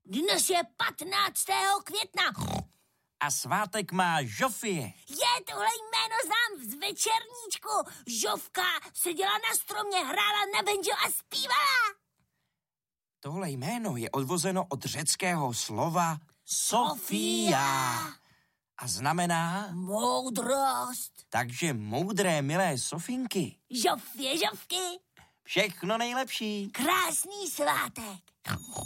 Dnes je 15. května. A svátek má Žofie. Je, tohle jméno znám z večerníčku. Žofka seděla na stromě, hrála na banjo a zpívala. Tohle jméno je odvozeno od řeckého slova Sofia. A znamená... moudrost. Takže moudré, milé Sofinky. Žofě, Žofky. Všechno nejlepší. Krásný svátek.